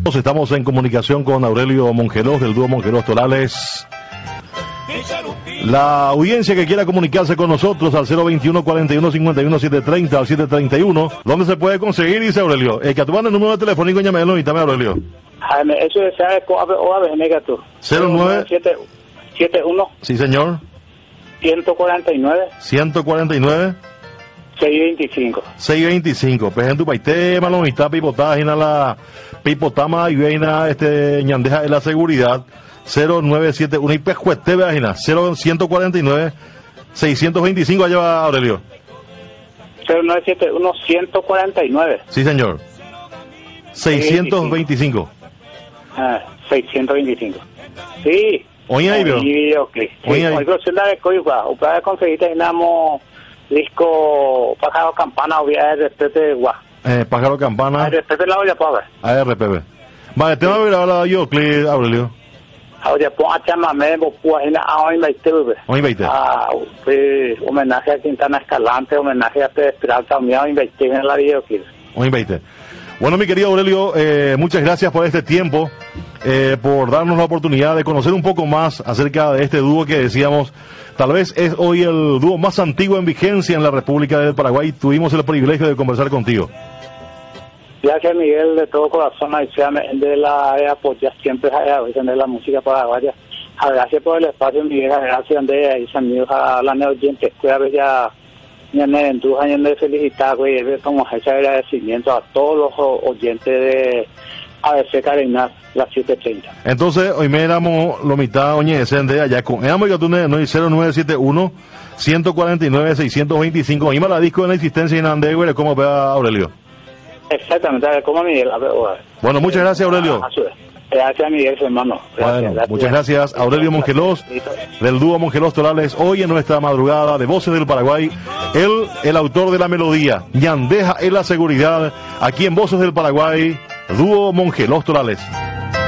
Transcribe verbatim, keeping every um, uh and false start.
Estamos en comunicación con Aurelio Mongelos del dúo Mongelos Torales. La audiencia que quiera comunicarse con nosotros al cero veintiuno, cuarenta y uno, cincuenta y uno, setecientos treinta al setecientos treinta y uno, ¿dónde se puede conseguir? Dice Aurelio. El que tú el número de telefónico, llámelo y dame Aurelio. Jaime, eso es o a ver, negato. cero nueve siete uno. Sí, señor. ciento cuarenta y nueve. ciento cuarenta y nueve. seiscientos veinticinco. seiscientos veinticinco. Pues en tu paité, malomista, pipotá, gina la pipotama y veina, este, ñandeja de la seguridad. cero nueve siete uno y pescuete, vagina. ciento cuarenta y nueve, seiscientos veinticinco, allá va Aurelio. cero nueve siete uno, ciento cuarenta y nueve. Sí, señor. seiscientos veinticinco. Ah, seiscientos veinticinco. Sí. Oye, ahí veo. Videoclip. Oye, ahí. Hoy celular de código, o para conseguirte dinamo disco pájaro campana o vía R P P guá. Eh, pájaro campana. R P P la olla para ver. A R P P. Vale, te va a ver ahora yo, Clip, Aurelio. Ahora pon a chamamé, vos puedes ir a hoy veinte, bebé. Hoy veinte. Ah, pues, homenaje a Quintana Escalante, homenaje a Pedro Espiral también, hoy veinte en la videoclip. Hoy veinte. Bueno, mi querido Aurelio, eh, muchas gracias por este tiempo, eh, por darnos la oportunidad de conocer un poco más acerca de este dúo que decíamos, tal vez es hoy el dúo más antiguo en vigencia en la República del Paraguay. Tuvimos el privilegio de conversar contigo. Gracias, Miguel, de todo corazón, ahí sea de la de apoyar siempre a de la música paraguaya. Gracias por el espacio, Miguel, gracias de ahí amigos a la oyente, cuida ya en tu años de felicitar, güey, como ese agradecimiento a todos los oyentes de A B C Carinas, las siete treinta. Entonces, hoy me éramos lo mitad, oye, ese de allá con éramos que tú no cero nueve siete uno, ciento cuarenta y nueve, seiscientos veinticinco, y me la disco en la existencia en Ande, güey, ¿cómo ve Aurelio? Exactamente, a ver, ¿cómo Miguel? A ver, a ver. Bueno, muchas gracias, Aurelio. Gracias, Miguel, hermano. Gracias, bueno, gracias. Muchas gracias, Aurelio Mongelos, del dúo Mongelos Torales, hoy en nuestra madrugada de Voces del Paraguay, él, el autor de la melodía, ñandeja en la seguridad, aquí en Voces del Paraguay, dúo Mongelos Torales.